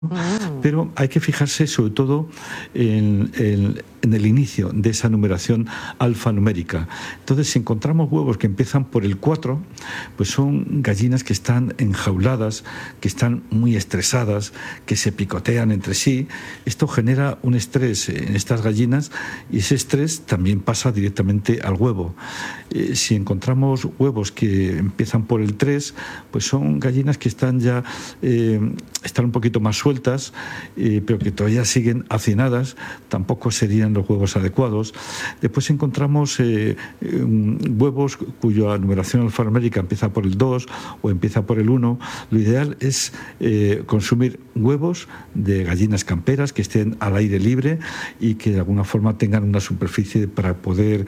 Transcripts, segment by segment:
pero hay que fijarse sobre todo en el inicio de esa numeración alfanumérica. Entonces, si encontramos huevos que empiezan por el 4, pues son gallinas que están enjauladas, que están muy estresadas, que se picotean entre sí. Esto genera un estrés en estas gallinas y ese estrés también pasa directamente al huevo. Si encontramos huevos que empiezan por el 3, pues son gallinas que están ya están un poquito más sueltas, pero que todavía siguen hacinadas, tampoco serían los huevos adecuados. Después encontramos huevos cuya numeración alfanumérica empieza por el 2 o empieza por el 1. Lo ideal es consumir huevos de gallinas camperas que estén al aire libre y que de alguna forma tengan una superficie para poder,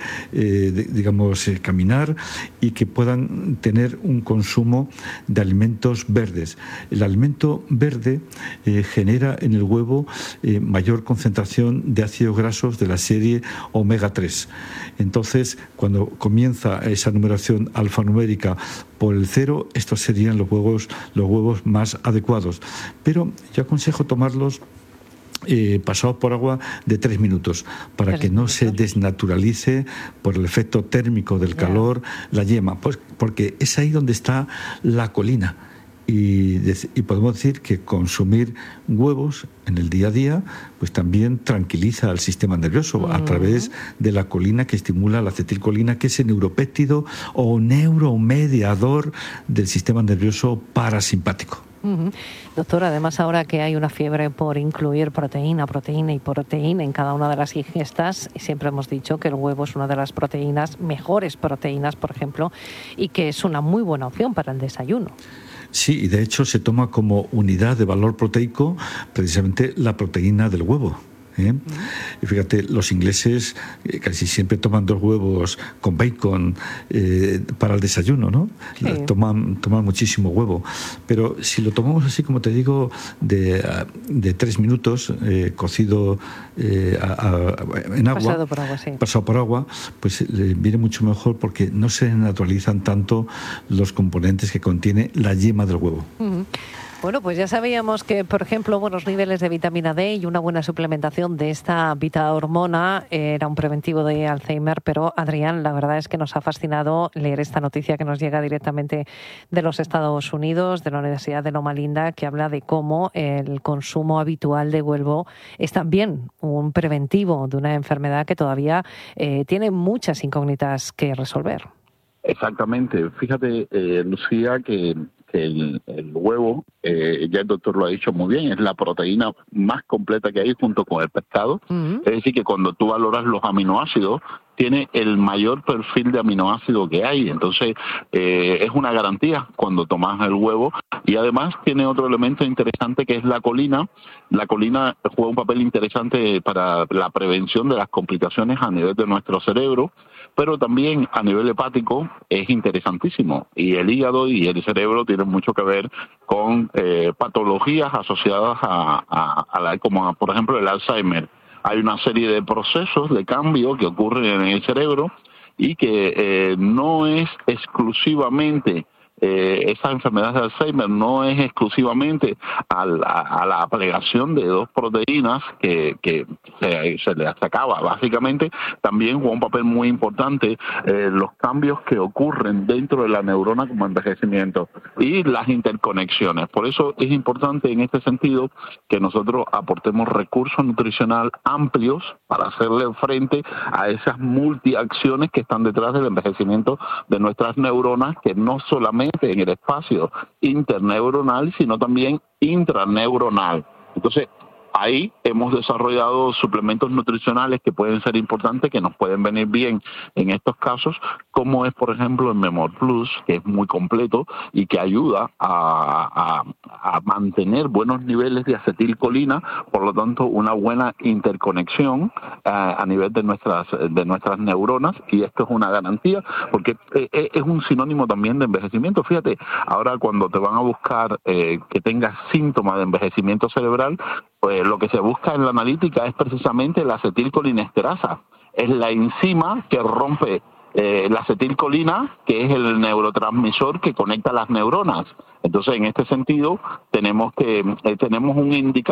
caminar y que puedan tener un consumo de alimentos verdes. El alimento verde genera en el huevo mayor concentración de ácidos grasos de la serie omega 3. Entonces, cuando comienza esa numeración alfanumérica por el 0, estos serían los huevos más adecuados. Pero yo aconsejo tomarlos pasados por agua de 3 minutos para que no se desnaturalice por el efecto térmico del calor la yema, pues porque es ahí donde está la colina. Y podemos decir que consumir huevos en el día a día pues también tranquiliza al sistema nervioso a través de la colina que estimula la acetilcolina, que es el neuropéptido o neuromediador del sistema nervioso parasimpático. Doctor, además ahora que hay una fiebre por incluir proteína en cada una de las ingestas, siempre hemos dicho que el huevo es una de las proteínas, mejores proteínas, por ejemplo, y que es una muy buena opción para el desayuno. Sí, y de hecho se toma como unidad de valor proteico precisamente la proteína del huevo. Y fíjate, los ingleses casi siempre toman 2 huevos con bacon para el desayuno, ¿no? Sí. Toman muchísimo huevo. Pero si lo tomamos así, como te digo, de 3 minutos, cocido en agua, pasado por agua, pues viene mucho mejor porque no se naturalizan tanto los componentes que contiene la yema del huevo. Bueno, pues ya sabíamos que, por ejemplo, buenos niveles de vitamina D y una buena suplementación de esta vitahormona era un preventivo de Alzheimer, pero Adrián, la verdad es que nos ha fascinado leer esta noticia que nos llega directamente de los Estados Unidos, de la Universidad de Loma Linda, que habla de cómo el consumo habitual de huevo es también un preventivo de una enfermedad que todavía tiene muchas incógnitas que resolver. Exactamente. Fíjate, Lucía, que el huevo, ya el doctor lo ha dicho muy bien, es la proteína más completa que hay junto con el pescado. Es decir, que cuando tú valoras los aminoácidos, tiene el mayor perfil de aminoácido que hay. Entonces, es una garantía cuando tomas el huevo. Y además tiene otro elemento interesante que es la colina. La colina juega un papel interesante para la prevención de las complicaciones a nivel de nuestro cerebro, pero también a nivel hepático es interesantísimo. Y el hígado y el cerebro tienen mucho que ver con patologías asociadas como por ejemplo el Alzheimer. Hay una serie de procesos de cambio que ocurren en el cerebro y que no es exclusivamente esa enfermedad de Alzheimer no es exclusivamente a la plegación de 2 proteínas que se le atacaba. Básicamente también juega un papel muy importante los cambios que ocurren dentro de la neurona como envejecimiento y las interconexiones. Por eso es importante en este sentido que nosotros aportemos recursos nutricional amplios para hacerle frente a esas multiacciones que están detrás del envejecimiento de nuestras neuronas, que no solamente en el espacio interneuronal, sino también intraneuronal. Entonces, ahí hemos desarrollado suplementos nutricionales que pueden ser importantes, que nos pueden venir bien en estos casos, como es, por ejemplo, el Memor Plus, que es muy completo y que ayuda a mantener buenos niveles de acetilcolina, por lo tanto, una buena interconexión a nivel de nuestras neuronas, y esto es una garantía, porque es un sinónimo también de envejecimiento. Fíjate, ahora cuando te van a buscar que tengas síntomas de envejecimiento cerebral, pues lo que se busca en la analítica es precisamente la acetilcolinesterasa. Es la enzima que rompe la acetilcolina, que es el neurotransmisor que conecta las neuronas. Entonces, en este sentido, tenemos un indicador